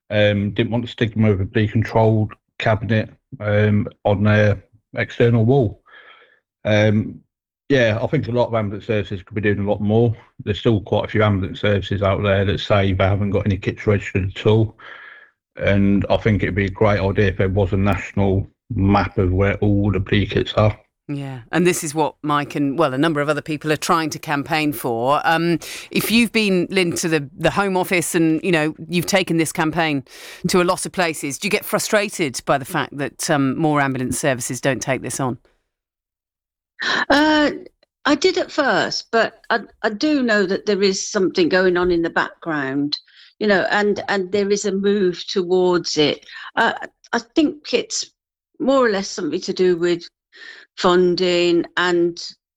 didn't want to stick them over a decontrolled cabinet on their external wall. I think a lot of ambulance services could be doing a lot more. There's still quite a few ambulance services out there that say they haven't got any kits registered at all. And I think it'd be a great idea if there was a national map of where all the bleed kits are. Yeah, and this is what Mike and, a number of other people are trying to campaign for. If you've been, Lynn, to the Home Office and, you've taken this campaign to a lot of places, do you get frustrated by the fact that more ambulance services don't take this on? I did at first, but I do know that there is something going on in the background, and there is a move towards it. I think it's more or less something to do with funding and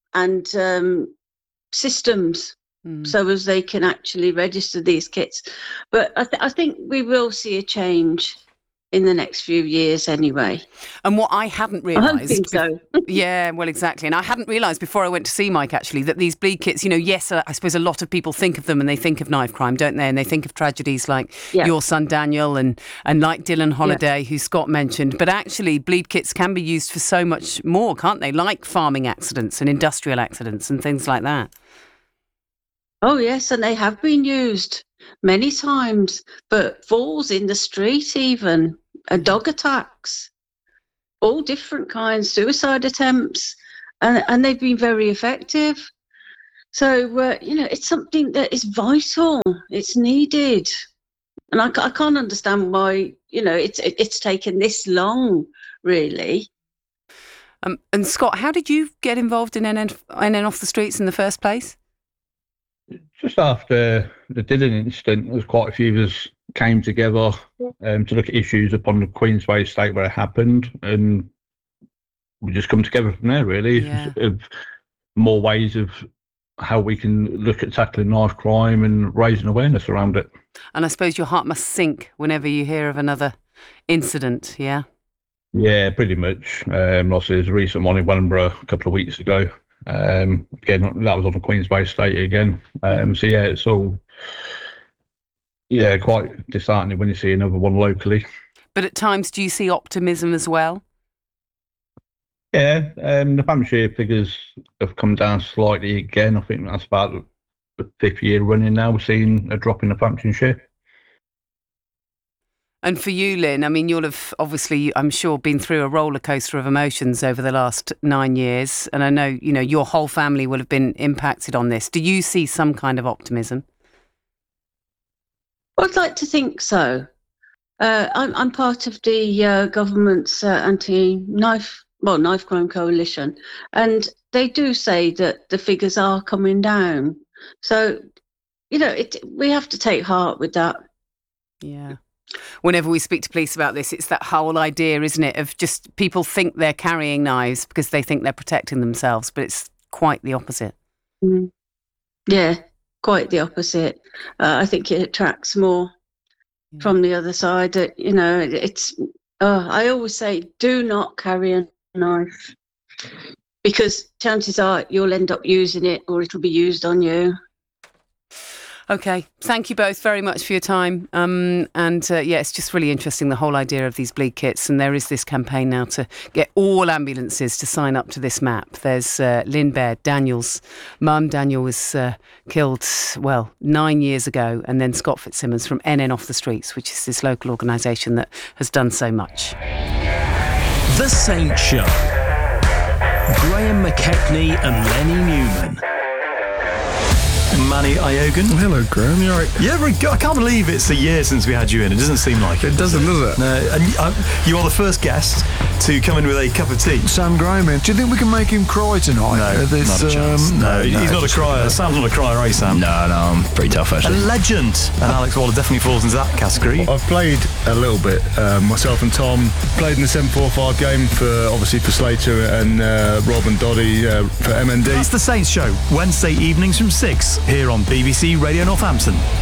systems, so as they can actually register these kits. But I think we will see a change in the next few years anyway. And what I hadn't realised... I think so. Yeah, well, exactly. And I hadn't realised before I went to see Mike, actually, that these bleed kits, yes, I suppose a lot of people think of them and they think of knife crime, don't they? And they think of tragedies like your son Daniel and like Dylan Holiday, who Scott mentioned. But actually, bleed kits can be used for so much more, can't they? Like farming accidents and industrial accidents and things like that. Oh, yes, and they have been used many times, but falls in the street even, dog attacks, all different kinds, suicide attempts, and they've been very effective. So, it's something that is vital, it's needed. And I can't understand why, it's taken this long, really. And Scott, how did you get involved in NN Off the Streets in the first place? Just after the Dylan incident, there was quite a few of us came together to look at issues upon the Queensway estate where it happened, and we just come together from there, really. Of more ways of how we can look at tackling knife crime and raising awareness around it. And I suppose your heart must sink whenever you hear of another incident, yeah? Yeah, pretty much. Obviously, there's a recent one in Wellingborough a couple of weeks ago. Again, that was on the Queensway estate again. It's all quite disheartening when you see another one locally. But at times, do you see optimism as well? Yeah, the Hampshire figures have come down slightly again. I think that's about the fifth year running now. We're seeing a drop in the Hampshire. And for you, Lynn, I mean, you'll have obviously, I'm sure, been through a roller coaster of emotions over the last 9 years. And I know, your whole family will have been impacted on this. Do you see some kind of optimism? I'd like to think so. I'm part of the government's knife crime coalition, and they do say that the figures are coming down. So, we have to take heart with that. Yeah. Whenever we speak to police about this, it's that whole idea, isn't it, of just people think they're carrying knives because they think they're protecting themselves, but it's quite the opposite. Mm. Yeah, quite the opposite. I think it attracts more from the other side. It's. I always say, do not carry a knife, because chances are you'll end up using it, or it'll be used on you. Okay, thank you both very much for your time. It's just really interesting, the whole idea of these bleed kits. And there is this campaign now to get all ambulances to sign up to this map. There's Lynn Baird, Daniel's mum. Daniel was killed, 9 years ago. And then Scott Fitzsimmons from NN Off the Streets, which is this local organisation that has done so much. The Saint Show. Graham McKechnie and Lenny Newman. Manny Iogan. Hello, Graham. You all right? Yeah, very good. I can't believe it's a year since we had you in. It doesn't seem like it. It doesn't, does it? No. And you are the first guest to come in with a cup of tea. Sam Graham in. Do you think we can make him cry tonight? No, not a chance. No, he's not a crier. Sam's not a crier, are you, Sam? No, I'm pretty tough, actually. A legend. And Alex Waller definitely falls into that category. I've played a little bit. Myself and Tom played in the 7-4-5 game for Slater and Rob and Doddy for MND. That's The Saints Show, Wednesday evenings from 6 here on BBC Radio Northampton.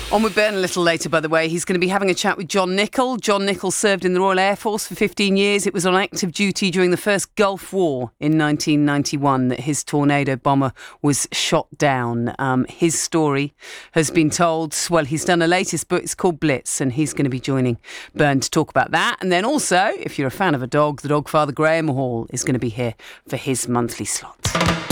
On with Ben a little later, by the way. He's going to be having a chat with John Nichol. John Nichol served in the Royal Air Force for 15 years. It was on active duty during the first Gulf War in 1991 that his Tornado bomber was shot down. His story has been told. Well, he's done a latest book. It's called Blitz, and he's going to be joining Bern to talk about that. And then also, if you're a fan of a dog, the dog father Graham Hall is going to be here for his monthly slot.